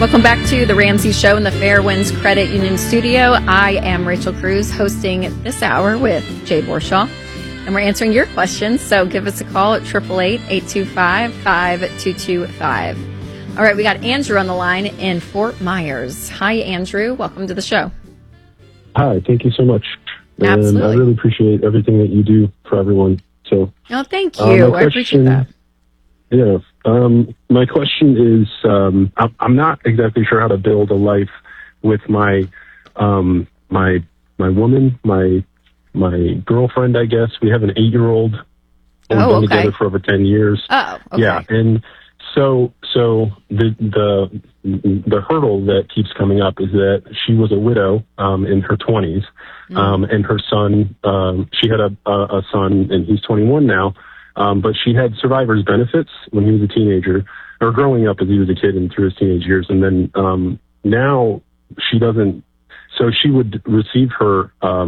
Welcome back to the Ramsey Show in the Fairwinds Credit Union studio. I am Rachel Cruz, hosting this hour with Jay Borshaw, and we're answering your questions. So give us a call at 888-825-5225. All right, we got Andrew on the line in Fort Myers. Hi, Andrew. Welcome to the show. Hi, thank you so much. Absolutely. And I really appreciate everything that you do for everyone. So, oh, thank you. I appreciate that. Yeah. My question is, I'm not exactly sure how to build a life with my woman, my girlfriend, I guess. We have an 8-year-old. We've been together for over 10 years. Oh, okay. Yeah. And so the hurdle that keeps coming up is that she was a widow, in her 20s. And her son, she had a son, and he's 21 now. But she had survivor's benefits when he was a teenager, or growing up as he was a kid and through his teenage years. And then now she doesn't. So she would receive her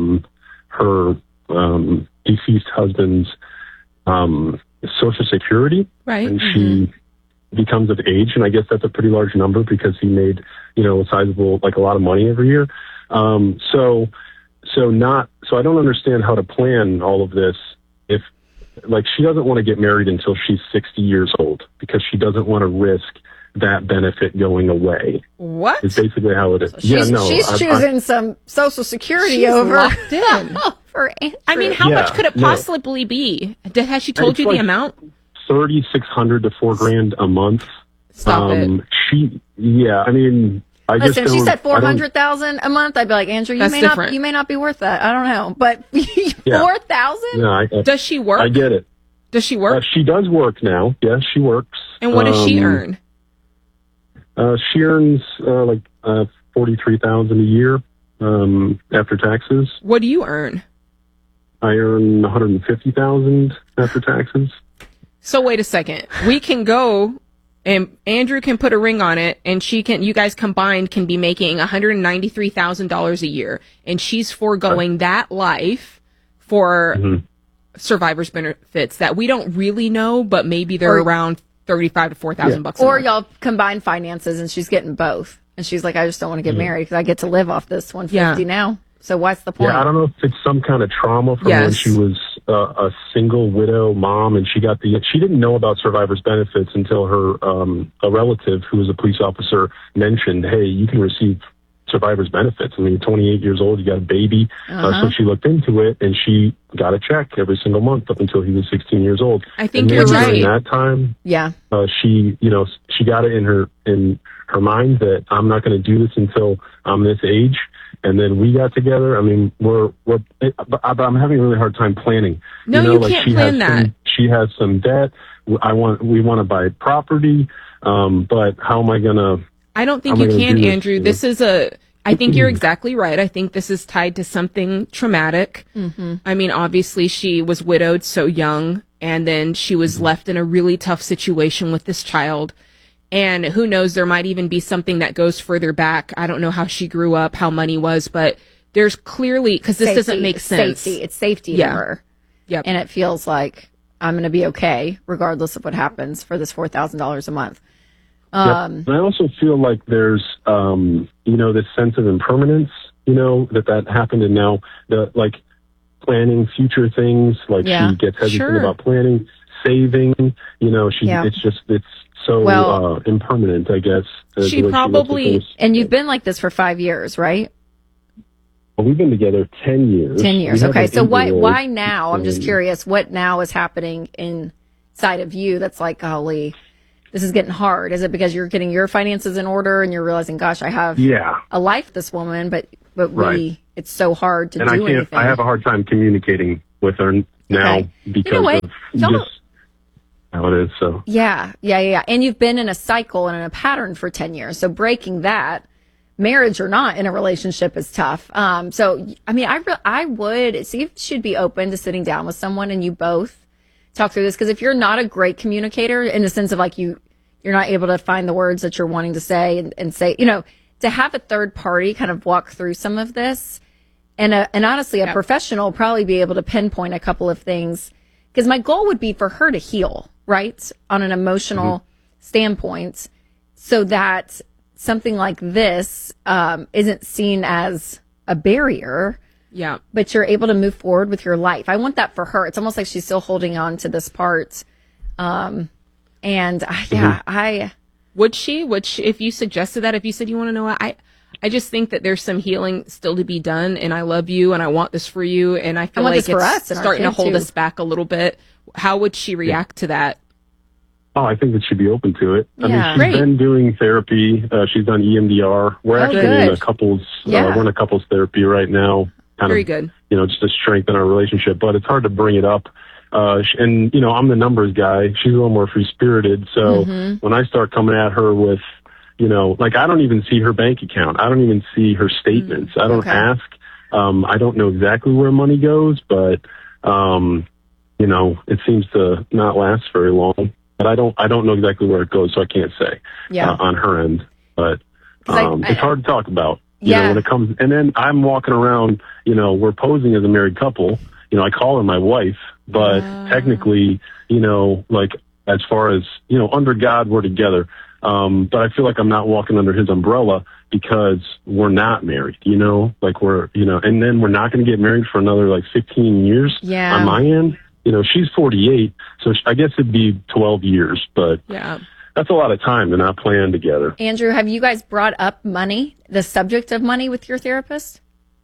deceased husband's Social Security, right? And she becomes of age, and I guess that's a pretty large number because he made a sizable, like a lot of money every year. So I don't understand how to plan all of this if. Like, she doesn't want to get married until she's 60 years old because she doesn't want to risk that benefit going away. What? It's basically how it is. So she's choosing some Social Security over. Locked in. For Andrew. I mean, how much could it possibly be? Has she told you the amount? $3,600 to $4,000 a month. Stop it. Listen, she said $400,000 a month. I'd be like, Andrew, you may not be worth that. I don't know, but $4,000. No, does she work? I get it. Does she work? She does work now. Yes, she works. And what does she earn? She earns $43,000 a year after taxes. What do you earn? I earn $150,000 after taxes. So wait a second. We can go. And Andrew can put a ring on it, and you guys combined can be making $193,000 a year. And she's foregoing that life for survivor's benefits that we don't really know, but maybe they're around $35,000 to $4,000 bucks a month. Or y'all combine finances, and she's getting both. And she's like, I just don't want to get married because I get to live off this $150 now. So what's the point? Yeah, I don't know if it's some kind of trauma from when she was a single widow mom, and she didn't know about survivor's benefits until her a relative who was a police officer mentioned, hey, you can receive survivor's benefits. I mean, you're 28 years old, you got a baby. So she looked into it, and she got a check every single month up until he was 16 years old. I think you're right. During that time, she got it in her mind that I'm not going to do this until I'm this age. And then we got together. I mean, but I'm having a really hard time planning. No, you can't plan that. She has some debt. We want to buy property. But how am I gonna? I don't think you can, Andrew. I think you're exactly right. I think this is tied to something traumatic. I mean, obviously she was widowed so young, and then she was left in a really tough situation with this child. And who knows, there might even be something that goes further back. I don't know how she grew up, how money was, but there's clearly, because this doesn't make sense. It's safety to her. Yep. And it feels like I'm going to be okay, regardless of what happens for this $4,000 a month. And I also feel like there's, this sense of impermanence, that happened. And now planning future things, she gets hesitant about planning, saving, it's so impermanent, I guess. She probably, and you've been like this for 5 years, right? Well, we've been together 10 years. 10 years, okay. So why now? I'm just curious, what now is happening inside of you that's like, golly, this is getting hard? Is it because you're getting your finances in order and you're realizing, gosh, I have a life, this woman, but it's so hard to do anything? I have a hard time communicating with her now because of just how it is. So yeah. And you've been in a cycle and in a pattern for 10 years. So breaking that, marriage or not, in a relationship is tough. So I mean, I would see if she'd be open to sitting down with someone and you both talk through this. Because if you're not a great communicator, in the sense of like you're not able to find the words that you're wanting to say and say, to have a third party kind of walk through some of this, and honestly, a professional will probably be able to pinpoint a couple of things. Because my goal would be for her to heal, right, on an emotional standpoint, so that something like this isn't seen as a barrier. Yeah. But you're able to move forward with your life. I want that for her. It's almost like she's still holding on to this part. Would she, if you suggested that, if you said, you want to know what, I just think that there's some healing still to be done, and I love you and I want this for you, and I feel like it's starting to hold us back a little bit. How would she react to that? Oh, I think that she'd be open to it. Yeah. I mean, she's been doing therapy. She's done EMDR. We're actually in a couples, we're in a couples therapy right now. Very good. You know, just to strengthen our relationship, but it's hard to bring it up. And, you know, I'm the numbers guy. She's a little more free-spirited. So when I start coming at her with, you know, like, I don't even see her bank account. I don't even see her statements. I don't ask. I don't know exactly where money goes, but, you know, it seems to not last very long. But I don't know exactly where it goes, so I can't say on her end. But it's hard to talk about, you know, when it comes. And then I'm walking around, you know, we're posing as a married couple. You know, I call her my wife, but technically, you know, like, as far as, you know, under God, we're together. But I feel like I'm not walking under his umbrella because we're not married, you know, like we're, you know, and then we're not going to get married for another like 15 years on my end. You know, she's 48, so I guess it'd be 12 years, but that's a lot of time to not plan together. Andrew, have you guys brought up money, the subject of money, with your therapist?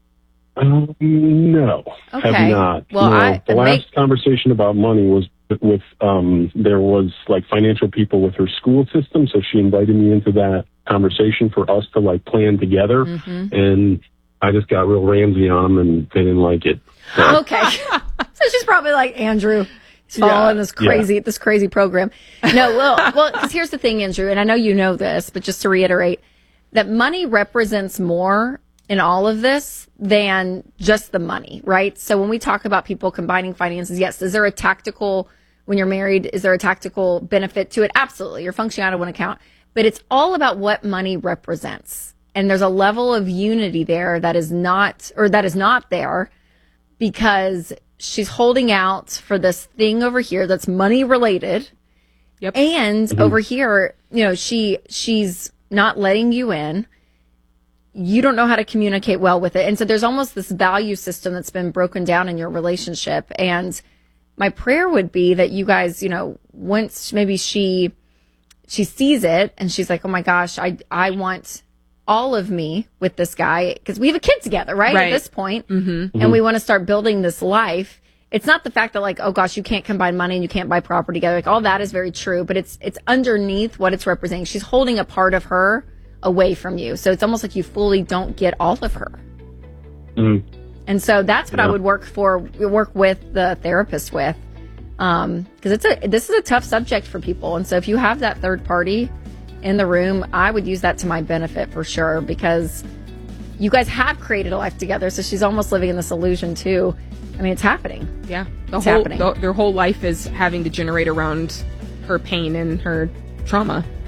No, have not. Well, no. The last conversation about money was with, there was like financial people with her school system, so she invited me into that conversation for us to like plan together, and I just got real Ramsey on them, and they didn't like it. So. Okay. So she's probably like, Andrew, he's following this crazy program. No, well, because here's the thing, Andrew, and I know you know this, but just to reiterate, that money represents more in all of this than just the money, right? So when we talk about people combining finances, yes, is there a tactical, when you're married, is there a tactical benefit to it? Absolutely. You're functioning out of one account, but it's all about what money represents. And there's a level of unity there that is not there, because she's holding out for this thing over here that's money related. Yep. And over here, you know, she's not letting you in. You don't know how to communicate well with it. And so there's almost this value system that's been broken down in your relationship. And my prayer would be that you guys, you know, once maybe she sees it and she's like, oh my gosh, I want all of me with this guy, because we have a kid together, right? At this point, and we want to start building this life. It's not the fact that like, oh gosh, you can't combine money and you can't buy property together. Like, all that is very true, but it's underneath what it's representing. She's holding a part of her away from you, so it's almost like you fully don't get all of her. And so that's what I would work with the therapist with, because this is a tough subject for people. And so if you have that third party in the room, I would use that to my benefit for sure, because you guys have created a life together. So she's almost living in this illusion too. I mean, it's happening. Yeah. Happening. Their whole life is having to generate around her pain and her trauma.